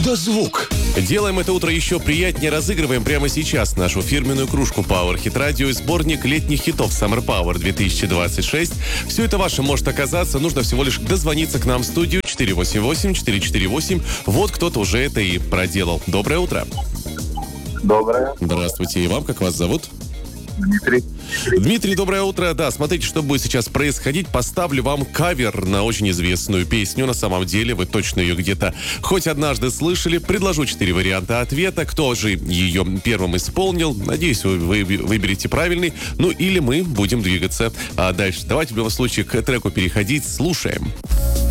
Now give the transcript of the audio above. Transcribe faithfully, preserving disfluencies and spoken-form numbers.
да звук. Делаем это утро еще приятнее, разыгрываем прямо сейчас нашу фирменную кружку Power Hit Radio и сборник летних хитов Summer Power две тысячи двадцать шесть. Все это ваше может оказаться, нужно всего лишь дозвониться к нам в студию четыре восемь восемь четыре четыре восемь. Вот кто-то уже это и проделал. Доброе утро. Доброе. Здравствуйте. И вам, как вас зовут? Дмитрий. Дмитрий, доброе утро. Да, смотрите, что будет сейчас происходить. Поставлю вам кавер на очень известную песню. На самом деле, вы точно ее где-то хоть однажды слышали. Предложу четыре варианта ответа. Кто же ее первым исполнил? Надеюсь, вы, вы выберете правильный. Ну, или мы будем двигаться а дальше. Давайте в любом случае к треку переходить. Слушаем.